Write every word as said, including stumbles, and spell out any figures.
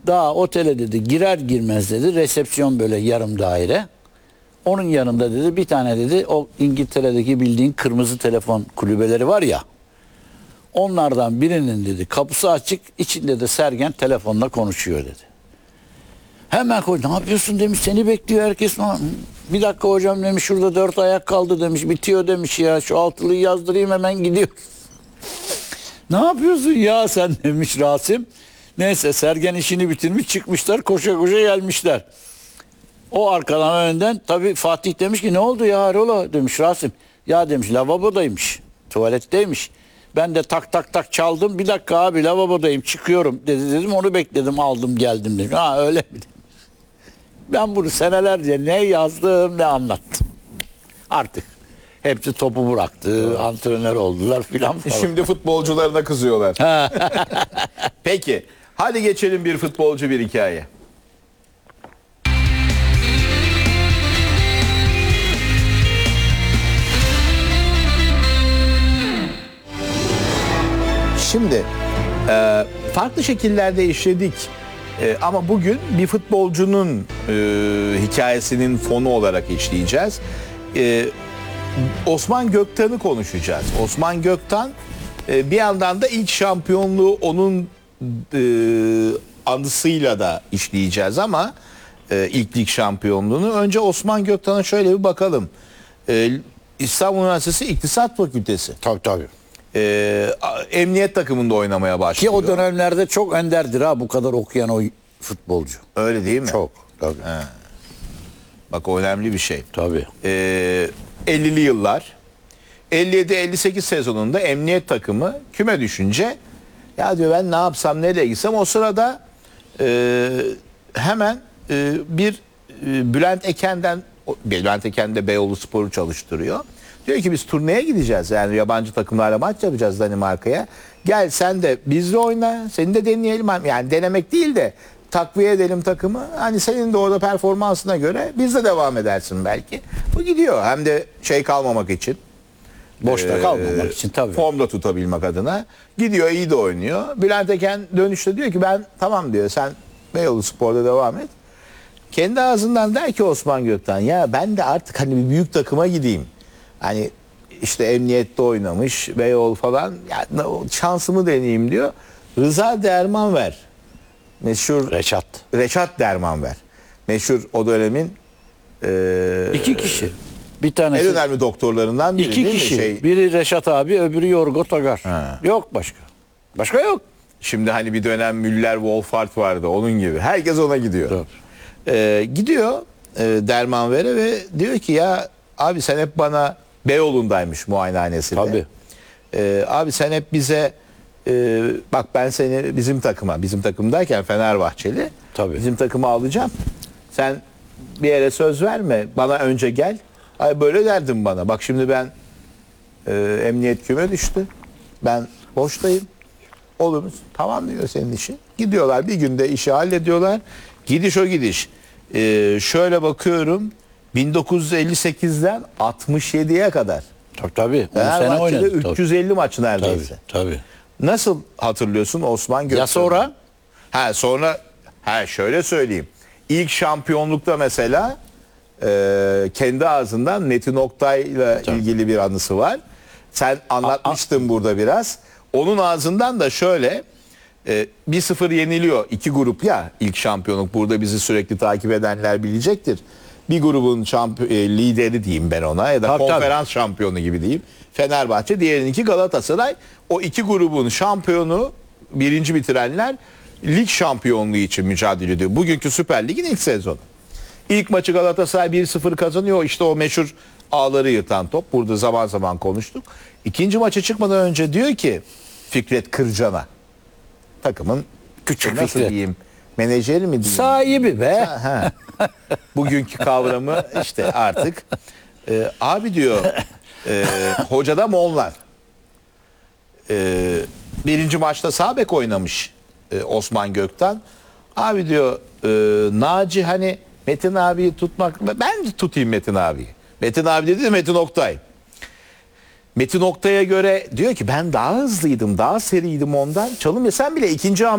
Daha otele dedi girer girmez dedi resepsiyon böyle yarım daire. Onun yanında dedi bir tane dedi o İngiltere'deki bildiğin kırmızı telefon kulübeleri var ya. Onlardan birinin dedi kapısı açık, içinde de Sergen telefonla konuşuyor dedi. Hemen koy, ne yapıyorsun demiş, seni bekliyor herkes. Bir dakika hocam demiş, şurada dört ayak kaldı demiş, bitiyor demiş ya, şu altılıyı yazdırayım hemen gidiyor. Ne yapıyorsun ya sen demiş Rasim. Neyse Sergen işini bitirmiş, çıkmışlar, koşa koşa gelmişler. O arkadan önden tabii Fatih demiş ki ne oldu ya Harola demiş Rasim. Ya demiş lavabodaymış, tuvaletteymiş. Ben de tak tak tak çaldım, bir dakika abi lavabodayım çıkıyorum dedi, dedim onu bekledim aldım geldim dedim. Ha öyle mi? Ben bunu senelerce ne yazdım ne anlattım. Artık hepsi topu bıraktı, evet. Antrenör oldular filan falan. Şimdi futbolcularına kızıyorlar. Peki hadi geçelim bir futbolcu bir hikaye. Şimdi e, farklı şekillerde işledik e, ama bugün bir futbolcunun e, hikayesinin fonu olarak işleyeceğiz. E, Osman Göktan'ı konuşacağız. Osman Göktan e, bir yandan da ilk şampiyonluğu onun e, anısıyla da işleyeceğiz ama e, ilk lig şampiyonluğunu. Önce Osman Göktan'a şöyle bir bakalım. E, İstanbul Üniversitesi İktisat Fakültesi. Tabii tabii. Ee, emniyet takımında oynamaya başlıyor. Ki o dönemlerde çok enderdir ha bu kadar okuyan o futbolcu. Öyle değil mi? Çok. Tabii. He. Bak o önemli bir şey. Tabii. Ee, ellili yıllar. elli yedi elli sekiz sezonunda emniyet takımı küme düşünce ya diyor ben ne yapsam nereye gitsem o sırada e, hemen e, bir e, Bülent Eken'den Bülent Eken de Beyoğlu Spor'u çalıştırıyor. Diyor ki biz turneye gideceğiz. Yani yabancı takımlarla maç yapacağız Danimarka'ya. Gel sen de bizle oyna. Seni de deneyelim. Yani denemek değil de takviye edelim takımı. Hani senin de orada performansına göre biz de devam edersin belki. Bu gidiyor. Hem de şey kalmamak için. Boşta Ee, kalmamak için tabii. Formda tutabilmek adına. Gidiyor iyi de oynuyor. Bülent Eken dönüşte diyor ki ben tamam diyor sen Beyoğlu Spor'da devam et. Kendi ağzından der ki Osman Gökten ya ben de artık hani bir büyük takıma gideyim. Hani işte emniyette oynamış Beyoğlu falan yani şansımı deneyeyim diyor. Rıza Dermanver meşhur Reşat. Reşat Dermanver meşhur o dönemin e, iki kişi. Bir tanesi. en önemli doktorlarından biri İki değil kişi. mi? Şey, biri Reşat abi öbürü Yorgo Togar. Ha. Yok başka. Başka yok. Şimdi hani bir dönem Müller Wolfart vardı onun gibi. Herkes ona gidiyor. E, gidiyor e, Dermanver'e ve diyor ki ya abi sen hep bana Beyoğlu'ndaymış muayenehanesinde. Tabii. Ee, abi sen hep bize e, bak ben seni bizim takıma, bizim takımdayken Fenerbahçeli. Tabii. Bizim takıma alacağım. Sen bir yere söz verme. Bana önce gel. Ay böyle derdin bana. Bak şimdi ben e, emniyet küme düştü. Ben boştayım. Olur mu? Tamam diyor senin işin. Gidiyorlar bir günde işi hallediyorlar. Gidiş o gidiş. Ee, şöyle bakıyorum. bin dokuz yüz elli sekizden altmış yediye kadar. Tabii tabii. Fenerbahçe'de üç yüz elli maç neredeyse. Tabii, tabii. Nasıl hatırlıyorsun Osman Gökçen'i? Ya sonra? Ha sonra ha şöyle söyleyeyim. İlk şampiyonlukta mesela e, kendi ağzından Metin Oktay'la ilgili bir anısı var. Sen anlatmıştın a, a, burada biraz. Onun ağzından da şöyle e, bir sıfır yeniliyor. İki grup ya ilk şampiyonluk. Burada bizi sürekli takip edenler bilecektir. Bir grubun şampiyon, e, lideri diyeyim ben ona ya da tabii, konferans tabii. şampiyonu gibi diyeyim. Fenerbahçe, diğerininki Galatasaray. O iki grubun şampiyonu birinci bitirenler lig şampiyonluğu için mücadele ediyor. Bugünkü Süper Lig'in ilk sezonu. İlk maçı Galatasaray bir sıfır kazanıyor. İşte o meşhur ağları yırtan top. Burada zaman zaman konuştuk. İkinci maça çıkmadan önce diyor ki Fikret Kırcan'a takımın küçük nasıl Fikret diyeyim menajeri mi diyeyim? Sahibi be. Ha, ha. Bugünkü kavramı işte artık e, abi diyor e, hocada Moğollar e, birinci maçta sağ bek oynamış e, Osman Gökten. Abi diyor e, Naci hani Metin abiyi tutmak ben de tutayım Metin abiyi. Metin abi dedi de Metin Oktay. Metin Oktay'a göre diyor ki ben daha hızlıydım, daha seriydim ondan. Çalım yesem bile ikinci